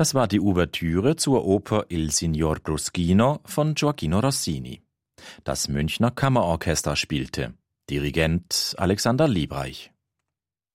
Das war die Ouvertüre zur Oper Il Signor Bruschino von Gioachino Rossini. Das Münchner Kammerorchester spielte. Dirigent Alexander Liebreich.